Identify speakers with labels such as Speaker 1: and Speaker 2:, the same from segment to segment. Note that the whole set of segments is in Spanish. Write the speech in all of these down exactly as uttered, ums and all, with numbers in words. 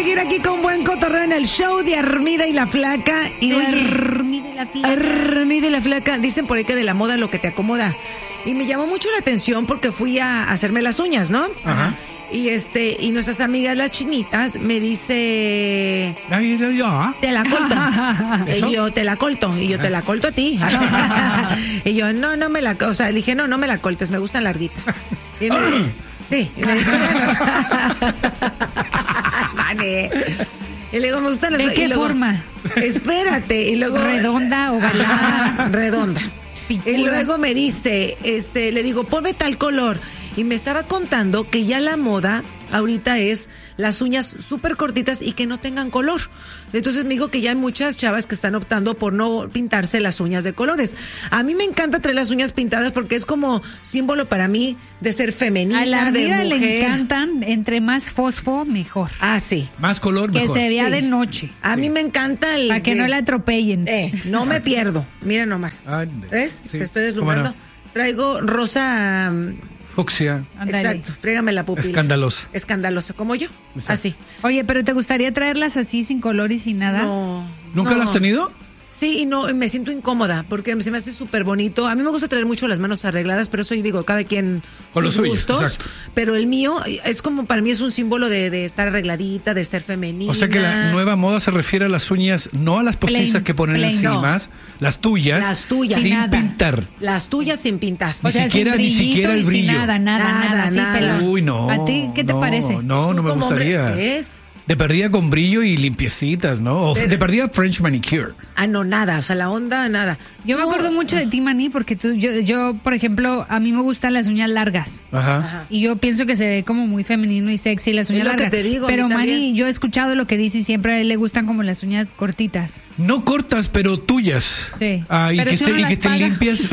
Speaker 1: seguir aquí con buen cotorreo en el show de Armida y la Flaca. Y
Speaker 2: De
Speaker 1: oye,
Speaker 2: Armida y la Flaca.
Speaker 1: Armida y la Flaca. Dicen por ahí que de la moda lo que te acomoda. Y me llamó mucho la atención porque fui a hacerme las uñas, ¿no?
Speaker 3: Ajá.
Speaker 1: Y este, y nuestras amigas las chinitas me dice,
Speaker 3: Ay, yo, yo.
Speaker 1: te la corto.
Speaker 3: ¿Eso?
Speaker 1: Y yo te la corto. Y yo te la corto a ti. Y yo, no, no me la, o sea, dije, no, no me la cortes, me gustan larguitas. Y me, sí. Y me dijo, Mane. Y le digo, me gustan las.
Speaker 2: ¿De qué
Speaker 1: y luego,
Speaker 2: forma?
Speaker 1: Espérate. Y luego.
Speaker 2: ¿Redonda, ovalada?
Speaker 1: Ajá, redonda.
Speaker 2: Picuda.
Speaker 1: Y luego me dice, este, le digo, ponme tal color. Y me estaba contando que ya la moda ahorita es las uñas súper cortitas y que no tengan color. Entonces me dijo que ya hay muchas chavas que están optando por no pintarse las uñas de colores. A mí me encanta traer las uñas pintadas porque es como símbolo para mí de ser femenina,
Speaker 2: A la
Speaker 1: de
Speaker 2: vida
Speaker 1: mujer.
Speaker 2: le encantan, entre más fosfo, mejor.
Speaker 1: Ah, sí.
Speaker 3: Más color,
Speaker 2: Que
Speaker 3: mejor.
Speaker 2: se vea
Speaker 1: Sí.
Speaker 2: de noche.
Speaker 1: A mí me encanta el...
Speaker 2: Para que
Speaker 1: de-
Speaker 2: no la atropellen.
Speaker 1: Eh, no me pierdo. Mira nomás.
Speaker 3: Ande.
Speaker 1: ¿Ves?
Speaker 3: Sí,
Speaker 1: Te estoy
Speaker 3: cómo
Speaker 1: deslumbrando.
Speaker 3: no.
Speaker 1: Traigo rosa... um,
Speaker 3: Fucsia.
Speaker 2: Ándale.
Speaker 1: Exacto. Frégame la pupila.
Speaker 3: Escandalosa.
Speaker 1: Escandalosa, como yo.
Speaker 3: Exacto.
Speaker 1: Así.
Speaker 2: Oye, pero ¿te gustaría traerlas así sin color y sin nada?
Speaker 1: No.
Speaker 3: ¿Nunca
Speaker 1: no.
Speaker 3: lo has tenido?
Speaker 1: Sí, y no, me siento incómoda porque se me hace súper bonito. A mí me gusta traer mucho las manos arregladas, pero eso yo digo, cada quien
Speaker 3: Con
Speaker 1: sus
Speaker 3: lo suyo,
Speaker 1: gustos.
Speaker 3: exacto.
Speaker 1: Pero el mío es como, para mí es un símbolo de, de estar arregladita, de ser femenina.
Speaker 3: O sea que la nueva moda se refiere a las uñas, no a las postizas
Speaker 2: Plain,
Speaker 3: que ponen
Speaker 2: plain,
Speaker 3: encima, las tuyas,
Speaker 1: Las tuyas.
Speaker 3: sin
Speaker 2: Sin nada.
Speaker 3: pintar.
Speaker 1: Las tuyas sin pintar.
Speaker 3: Ni siquiera-
Speaker 2: sin
Speaker 3: ni
Speaker 2: brillito
Speaker 3: siquiera el
Speaker 2: y sin
Speaker 3: brillo.
Speaker 2: Nada, nada,
Speaker 1: Nada,
Speaker 2: nada, así,
Speaker 1: nada.
Speaker 2: pelón.
Speaker 3: Uy, no.
Speaker 2: ¿A ti qué te
Speaker 3: no,
Speaker 2: parece?
Speaker 3: No, no
Speaker 1: Tú
Speaker 3: me
Speaker 1: como hombre,
Speaker 3: gustaría.
Speaker 1: ¿qué es?
Speaker 3: De perdida con brillo y limpiecitas, ¿no? O
Speaker 1: Pero-
Speaker 3: de perdida French manicure.
Speaker 1: Ah, no, nada. O sea, la onda, nada.
Speaker 2: Yo me
Speaker 1: No.
Speaker 2: acuerdo mucho de ti, Mani, porque tú, yo, yo, por ejemplo, a mí me gustan las uñas largas.
Speaker 3: Ajá.
Speaker 1: Ajá.
Speaker 2: Y yo pienso que se ve como muy femenino y sexy las uñas
Speaker 1: lo que
Speaker 2: largas.
Speaker 1: te digo, a mí
Speaker 2: Pero Mani,
Speaker 1: también.
Speaker 2: yo he escuchado lo que dice y siempre a él le gustan como las uñas cortitas.
Speaker 3: No cortas, pero tuyas.
Speaker 2: Sí.
Speaker 3: Ah, y
Speaker 2: Pero
Speaker 3: que,
Speaker 2: si
Speaker 3: esté-
Speaker 2: uno
Speaker 3: y
Speaker 2: las
Speaker 3: que estén
Speaker 2: paga.
Speaker 3: limpias.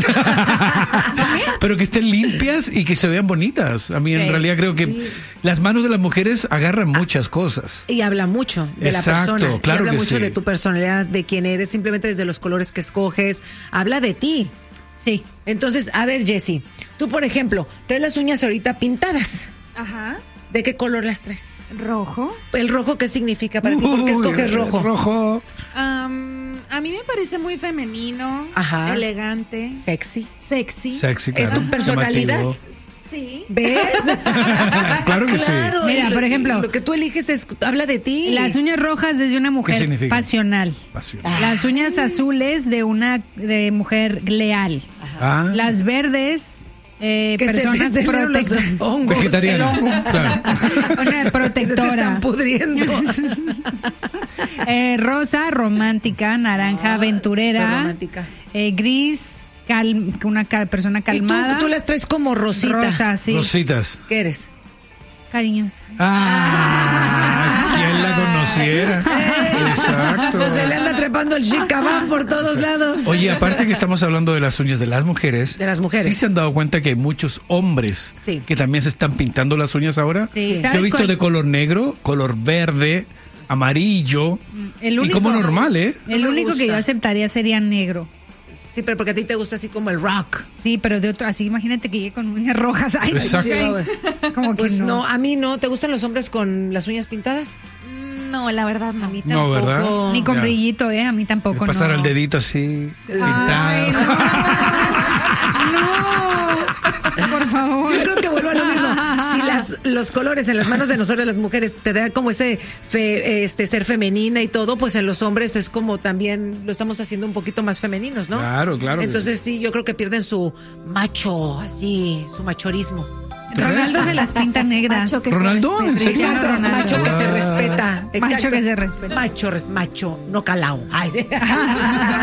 Speaker 3: Pero que estén limpias y que se vean bonitas. A mí en
Speaker 1: Sí,
Speaker 3: realidad creo que
Speaker 1: sí.
Speaker 3: las manos de las mujeres agarran muchas cosas.
Speaker 1: Y habla mucho de
Speaker 3: Exacto,
Speaker 1: la persona.
Speaker 3: claro
Speaker 1: y habla
Speaker 3: que
Speaker 1: mucho
Speaker 3: sí.
Speaker 1: de tu personalidad, de quién eres, simplemente desde los colores que escoges. Habla de ti.
Speaker 2: Sí.
Speaker 1: Entonces, a ver, Jessie, tú, por ejemplo, traes las uñas ahorita pintadas.
Speaker 4: Ajá.
Speaker 1: ¿De qué color las traes?
Speaker 4: Rojo.
Speaker 1: ¿El rojo qué significa para ti? ¿Por qué escoges
Speaker 3: Uy,
Speaker 1: rojo?
Speaker 3: Rojo.
Speaker 4: Am, a mí me parece muy femenino,
Speaker 1: Ajá.
Speaker 4: elegante,
Speaker 1: Sexy.
Speaker 4: sexy.
Speaker 3: Sexy,
Speaker 1: ¿Es
Speaker 3: claro.
Speaker 1: tu personalidad?
Speaker 3: Llamativo.
Speaker 4: Sí.
Speaker 1: ¿Ves?
Speaker 3: Claro que sí.
Speaker 2: Mira,
Speaker 1: lo-
Speaker 2: por ejemplo,
Speaker 1: Lo que tú eliges es, habla de ti.
Speaker 2: Las uñas rojas es de una mujer
Speaker 3: significa?
Speaker 2: pasional.
Speaker 3: Pasión.
Speaker 2: Las uñas azules de una de mujer leal.
Speaker 3: Ah,
Speaker 2: Las verdes, eh,
Speaker 1: Que se te
Speaker 2: personas
Speaker 1: salieron los
Speaker 2: protectoras.
Speaker 1: hongos.
Speaker 3: vegetariana.
Speaker 2: el hongo.
Speaker 3: Claro.
Speaker 2: Una
Speaker 1: Que se te
Speaker 2: protectora.
Speaker 1: están pudriendo.
Speaker 2: Eh, rosa, romántica. Naranja,
Speaker 1: Ah,
Speaker 2: aventurera.
Speaker 1: soy romántica.
Speaker 2: Eh, gris, cal- una cal- persona
Speaker 1: Y tú,
Speaker 2: calmada.
Speaker 1: tú las traes como rosita.
Speaker 2: Rosa, sí.
Speaker 3: Rositas.
Speaker 1: ¿Qué eres?
Speaker 2: Cariñosa.
Speaker 3: Ah, ¿quién la conociera? Exacto.
Speaker 1: Pues se le anda trepando el chicabán por todos lados.
Speaker 3: Oye, aparte que estamos hablando de las uñas de las mujeres.
Speaker 1: De las mujeres.
Speaker 3: ¿Sí se han dado cuenta que hay muchos hombres
Speaker 1: Sí.
Speaker 3: que también se están pintando las uñas ahora?
Speaker 2: Sí.
Speaker 3: Yo he
Speaker 2: ¿Sabes
Speaker 3: visto
Speaker 2: cuál?
Speaker 3: de color negro, color verde, amarillo.
Speaker 2: El
Speaker 3: y
Speaker 2: único-
Speaker 3: como normal, ¿eh?
Speaker 2: El
Speaker 1: No me
Speaker 2: único que
Speaker 1: gusta.
Speaker 2: yo aceptaría sería negro.
Speaker 1: Sí, pero porque a ti te gusta así como el rock.
Speaker 2: Sí, pero de otro, así imagínate que llegue con uñas rojas. Ay,
Speaker 3: Exacto.
Speaker 1: Sí, güey.
Speaker 2: como que
Speaker 1: Pues no.
Speaker 2: no.
Speaker 1: a mí no. ¿Te gustan los hombres con las uñas pintadas?
Speaker 4: No, la verdad no.
Speaker 3: No, ¿verdad?
Speaker 1: Tampoco.
Speaker 2: Ni con
Speaker 3: Ya.
Speaker 2: brillito, ¿eh? A mí tampoco,
Speaker 3: Pasar
Speaker 2: no.
Speaker 3: al dedito así,
Speaker 2: Ay,
Speaker 3: pintado.
Speaker 2: no. Por favor.
Speaker 1: Yo creo que vuelvo a lo mismo. Si las, los colores en las manos de nosotros las mujeres te da como ese fe- este ser femenina y todo, pues en los hombres es como también lo estamos haciendo un poquito más femeninos, ¿no?
Speaker 3: Claro, claro que
Speaker 1: Entonces sí, yo creo que pierden su macho, así, su machorismo.
Speaker 2: Ronaldo se las pinta negras.
Speaker 4: Macho que se
Speaker 3: ¿Ronaldo? ¿En
Speaker 4: respete.
Speaker 3: serio?
Speaker 1: Exacto,
Speaker 2: Ronaldo.
Speaker 1: macho que se
Speaker 3: Ah.
Speaker 1: respeta.
Speaker 2: Macho
Speaker 1: Exacto.
Speaker 2: que se respeta.
Speaker 1: Macho, res- macho, no calao. Ay, sí.